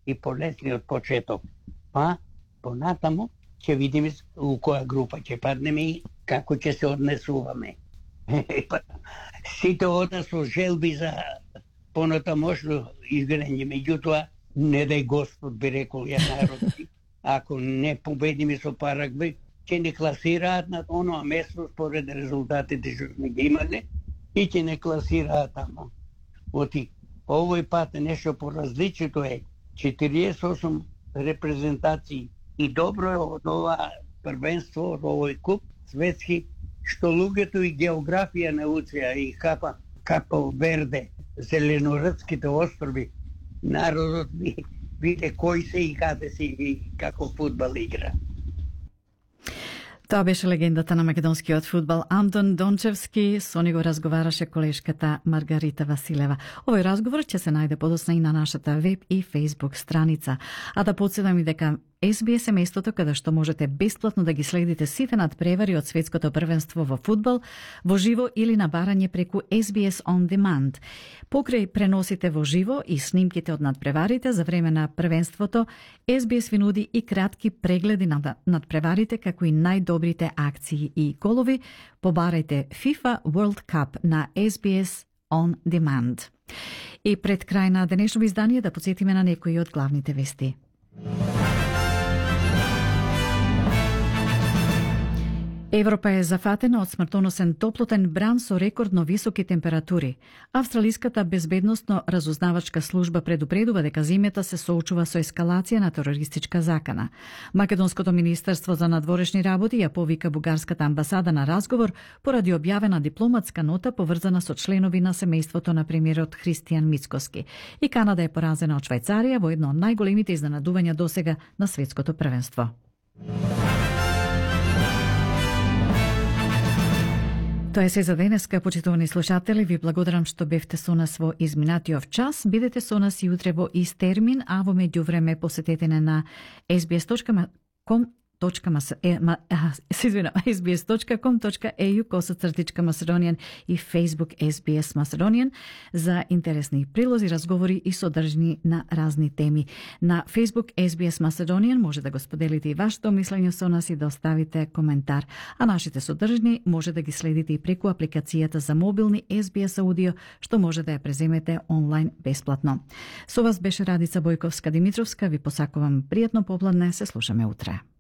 и полесниот почеток. Па, понатаму, ќе видиме у која група ќе паднеме и како ќе се однесуваме. Сите ода со желби за понатамошно играње, меѓутоа, не дај Господ би рекол ја народ, ако не победиме со Парагвај, ќе не класираат на оноа место според резултатите што сме ги имале и ќе не класираат тамо. Оти, овој пат нешто поразличито е 48 репрезентации и добро е од ова првенство, од овој куп светски, што луѓето и географија научија и Капо Верде, Зеленородските острови, народот виде кој се и каде се и како фудбал игра. Тоа беше легендата на македонскиот фудбал Антон Дончевски, со него разговараше колешката Маргарита Василева. Овој разговор ќе се најде подоцна и на нашата веб и фейсбук страница. А да подсетам и дека SBS е местото каде што можете бесплатно да ги следите сите надпревари од светското првенство во фудбал во живо или на барање преку SBS On Demand. Покрај преносите во живо и снимките од надпреварите за време на првенството, SBS ви нуди и кратки прегледи на надпреварите како и најдобрите акции и голови. Побарајте FIFA World Cup на SBS On Demand. И пред крај на денешното издание да подсетиме на некои од главните вести. Европа е зафатена од смртоносен топлотен бран со рекордно високи температури. Австралиската безбедносно-разузнавачка служба предупредува дека зимата се соочува со ескалација на терористичка закана. Македонското министерство за надворешни работи ја повика бугарската амбасада на разговор поради објавена дипломатска нота поврзана со членови на семејството на премиерот Христијан Мицкоски. И Канада е поразена од Швајцарија во едно од најголемите изненадувања досега на светското првенство. Тоа е се за денеска, почитувани слушатели. Ви благодарам што бевте со нас во изминатиот час. Бидете со нас и утре во ист термин, а во меѓувреме посетете на sbs.com.au/macedonian и Facebook SBS Macedonian за интересни прилози, разговори и содржини на разни теми. На Facebook SBS Macedonian може да го споделите и вашето мислење со нас и да оставите коментар. А нашите содржини може да ги следите и преку апликацијата за мобилни SBS Audio, што може да ја преземете онлайн бесплатно. Со вас беше Радица Бојковска Димитровска. Ви посакувам пријатно попладне. Се слушаме утре.